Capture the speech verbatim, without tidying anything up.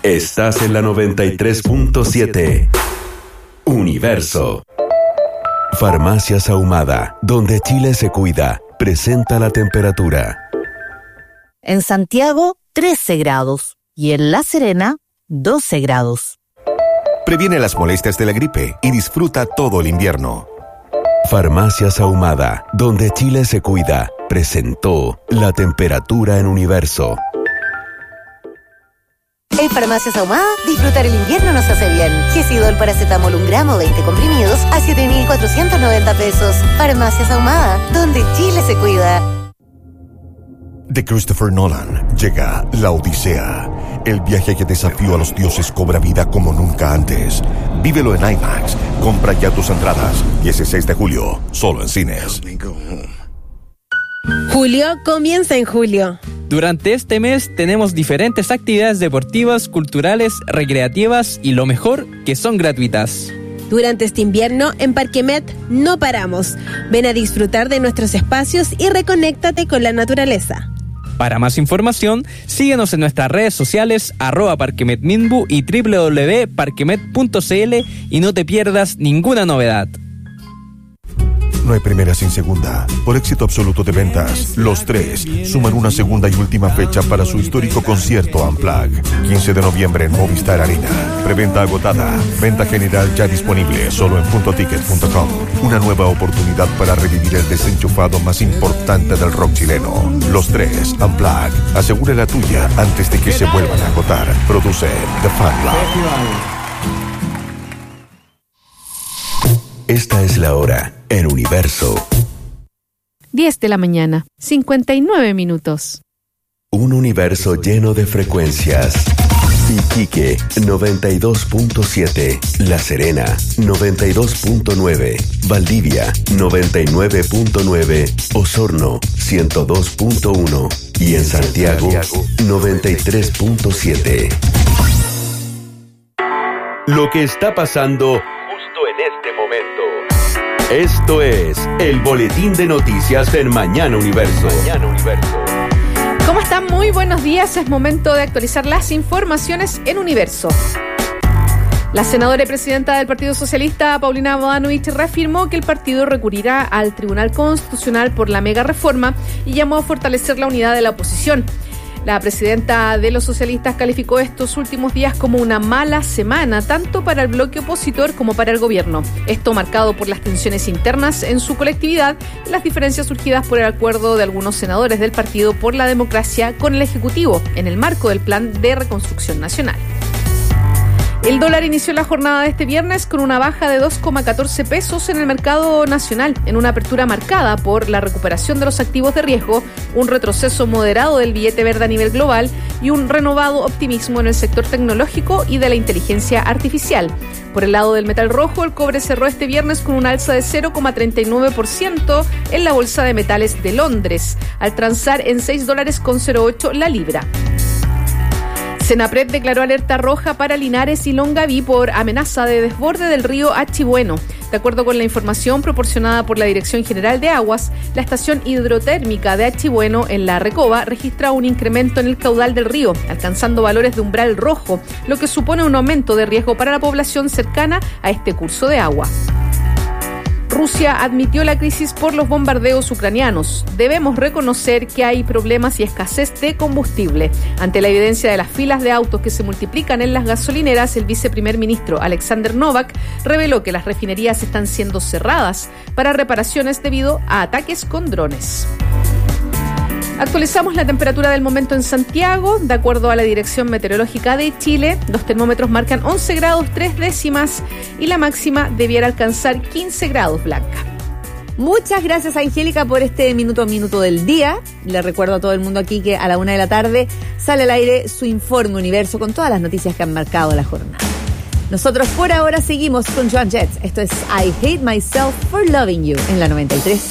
Estás en la noventa y tres punto siete. Universo. Farmacias Ahumada, donde Chile se cuida, presenta la temperatura. En Santiago, trece grados. Y en La Serena, doce grados. Previene las molestias de la gripe y disfruta todo el invierno. Farmacias Ahumada, donde Chile se cuida, presentó la temperatura en Universo. En Farmacias Ahumada, disfrutar el invierno nos hace bien. Gesidol paracetamol un gramo, veinte comprimidos a siete mil cuatrocientos noventa pesos. Farmacias Ahumada, donde Chile se cuida. De Christopher Nolan llega La Odisea. El viaje que desafió a los dioses cobra vida como nunca antes. Vívelo en IMAX. Compra ya tus entradas. dieciséis de julio, solo en cines. Julio comienza en julio. Durante este mes tenemos diferentes actividades deportivas, culturales, recreativas y lo mejor, que son gratuitas. Durante este invierno, en Parquemet no paramos. Ven a disfrutar de nuestros espacios y reconéctate con la naturaleza. Para más información, síguenos en nuestras redes sociales, arroba parquemetminbu y doble u doble u doble u punto parquemet punto c l y no te pierdas ninguna novedad. No hay primera sin segunda. Por éxito absoluto de ventas, Los Tres suman una segunda y última fecha para su histórico concierto Unplugged. quince de noviembre en Movistar Arena. Preventa agotada. Venta general ya disponible solo en punto ticket punto com. Una nueva oportunidad para revivir el desenchufado más importante del rock chileno. Los Tres Unplugged. Asegura la tuya antes de que se vuelvan a agotar. Produce The Fan Club. Esta es la hora en Universo. diez de la mañana, cincuenta y nueve minutos. Un universo lleno de frecuencias. Iquique, noventa y dos punto siete. La Serena, noventa y dos punto nueve. Valdivia, noventa y nueve punto nueve. Osorno, ciento dos punto uno. Y en Santiago, noventa y tres punto siete. Lo que está pasando en este momento. Esto es el boletín de noticias en Mañana Universo. Mañana Universo. ¿Cómo están? Muy buenos días. Es momento de actualizar las informaciones en Universo. La senadora y presidenta del Partido Socialista, Paulina Bodanovich, reafirmó que el partido recurrirá al Tribunal Constitucional por la mega reforma y llamó a fortalecer la unidad de la oposición. La presidenta de los socialistas calificó estos últimos días como una mala semana, tanto para el bloque opositor como para el gobierno. Esto marcado por las tensiones internas en su colectividad y las diferencias surgidas por el acuerdo de algunos senadores del Partido por la Democracia con el Ejecutivo en el marco del Plan de Reconstrucción Nacional. El dólar inició la jornada de este viernes con una baja de dos coma catorce pesos en el mercado nacional, en una apertura marcada por la recuperación de los activos de riesgo, un retroceso moderado del billete verde a nivel global y un renovado optimismo en el sector tecnológico y de la inteligencia artificial. Por el lado del metal rojo, el cobre cerró este viernes con un alza de cero coma treinta y nueve por ciento en la Bolsa de Metales de Londres, al transar en seis dólares con cero ocho la libra. Senapred declaró alerta roja para Linares y Longaví por amenaza de desborde del río Achibueno. De acuerdo con la información proporcionada por la Dirección General de Aguas, la estación hidrotérmica de Achibueno en La Recoba registra un incremento en el caudal del río, alcanzando valores de umbral rojo, lo que supone un aumento de riesgo para la población cercana a este curso de agua. Rusia admitió la crisis por los bombardeos ucranianos. Debemos reconocer que hay problemas y escasez de combustible. Ante la evidencia de las filas de autos que se multiplican en las gasolineras, el viceprimer ministro Alexander Novak reveló que las refinerías están siendo cerradas para reparaciones debido a ataques con drones. Actualizamos la temperatura del momento en Santiago. De acuerdo a la Dirección Meteorológica de Chile, los termómetros marcan once grados tres décimas y la máxima debiera alcanzar quince grados, Blanca. Muchas gracias, Angélica, por este minuto a minuto del día. Le recuerdo a todo el mundo aquí que a la una de la tarde sale al aire su Informe Universo con todas las noticias que han marcado la jornada. Nosotros por ahora seguimos con Joan Jett. Esto es I Hate Myself for Loving You en la noventa y tres.